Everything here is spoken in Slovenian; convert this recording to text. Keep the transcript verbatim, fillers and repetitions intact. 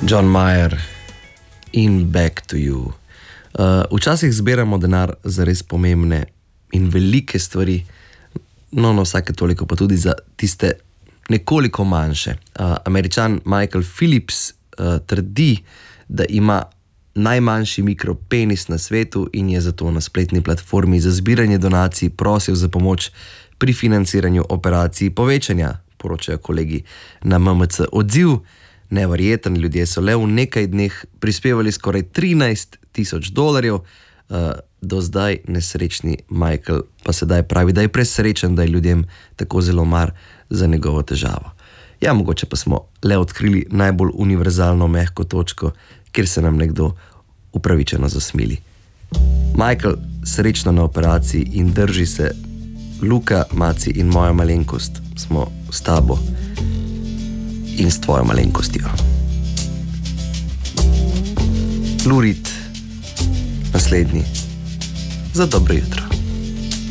John Mayer in Back to You. Uh, včasih zbiramo denar za res pomembne in velike stvari, no, no, vsake toliko pa tudi za tiste nekoliko manjše. Uh, Američan Michael Phillips uh, trdi, da ima najmanjši mikropenis na svetu in je zato na spletni platformi za zbiranje donacij prosil za pomoč pri financiranju operacij povečanja, poročajo kolegi na M M C. Odziv neverjeten, ljudje so le v nekaj dneh prispevali skoraj trinajst tisoč dolarjev, uh, do zdaj nesrečni Michael pa sedaj pravi, da je presrečen, da je ljudem tako zelo mar za njegovo težavo. Ja, mogoče pa smo le odkrili najbolj univerzalno mehko točko, kjer se nam nekdo upravičeno zasmili. Michael, srečno na operaciji in drži se. Luka, Maci in moja malenkost smo s tabo in s tvojo malenkostjo. Lurid, naslednji, za dobro jutro.